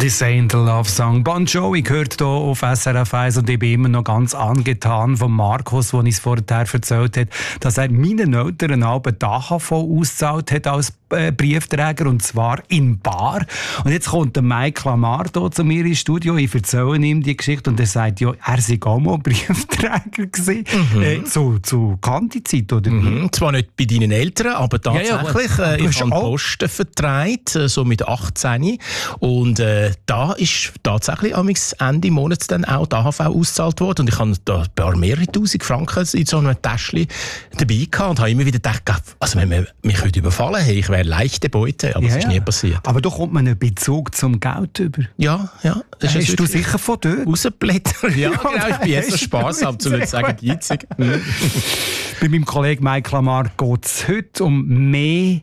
«This ain't a Love Song». Bon Jovi gehört hier auf SRF 1 und ich bin immer noch ganz angetan von Markus, der uns vorher erzählt hat, dass er meinen Eltern Abend die AHV ausgezahlt hat als Briefträger, und zwar in Bar. Und jetzt kommt der Mike Lamar hier zu mir ins Studio, ich erzähle ihm die Geschichte und er sagt, ja, er sei auch mal Briefträger gewesen, zu Kanti-Zeit, oder wie? Zwar nicht bei deinen Eltern, aber tatsächlich. Ich habe Posten vertreibt, so mit 18. Und da ist tatsächlich Ende Monat dann auch die AHV ausgezahlt worden. Und ich habe da mehrere tausend Franken in so einem Täschchen dabei gehabt und habe immer wieder gedacht, also wenn man mich überfallen hätte, ich wäre leichte Beute, aber es ist nie passiert. Aber da kommt man einen Bezug zum Geld über. Ja. Das hast du sicher von dort? Rausblättern. Ja, genau, ich bin jetzt so sparsam, zu nicht sagen geizig. Bei meinem Kollegen Mike Lamar geht es heute um mehr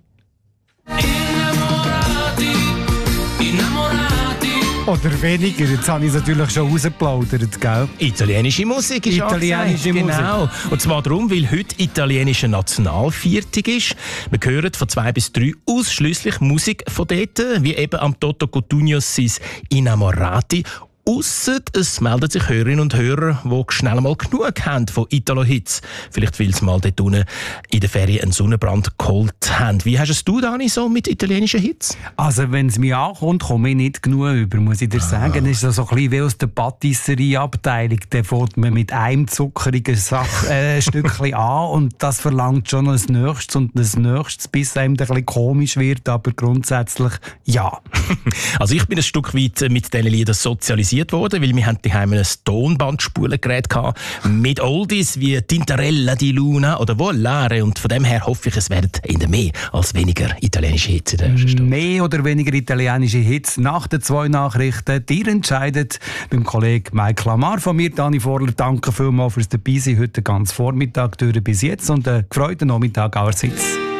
oder weniger. Jetzt habe ich es natürlich schon rausgeplaudert, gell? Italienische Musik ist Italienische Musik. Genau. Und zwar darum, weil heute italienischer Nationalviertag ist. Wir hören von 2 bis 3 ausschliesslich Musik von dort, wie eben am Toto Cutugnos sein «Innamorati». Ausser es melden sich Hörerinnen und Hörer, die schnell mal genug haben von Italo-Hits. Vielleicht, weil sie mal dort unten in der Ferien einen Sonnenbrand geholt haben. Wie hast du, Dani, so mit italienischen Hits? Also, wenn es mir ankommt, komme ich nicht genug über, muss ich dir sagen. Es ist so ein bisschen wie aus der Patisserie-Abteilung. Da fängt man mit einem zuckerigen Stückchen an und das verlangt schon noch das Nächstes und das Nächstes, bis einem ein bisschen komisch wird, aber grundsätzlich ja. Also ich bin ein Stück weit mit diesen Liedern sozialisiert worden, weil wir hatten daheim ein Tonbandspulengerät mit Oldies wie Tintarella di Luna oder Volare, und von dem her hoffe ich, es werden eher mehr als weniger italienische Hits in der ersten Stunde. Mehr oder weniger italienische Hits nach den 2 Nachrichten. Ihr entscheidet beim Kollegen Mike Lamar. Von mir, Dani Vorler, danke vielmals fürs Dabeisein heute ganz Vormittag durch bis jetzt und einen gefreuten Nachmittag allerseits.